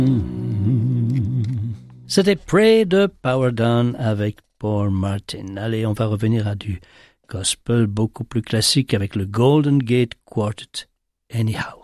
C'était Pray de Power Down avec Paul Martin. Allez, on va revenir à du gospel beaucoup plus classique avec le Golden Gate Quartet, Anyhow.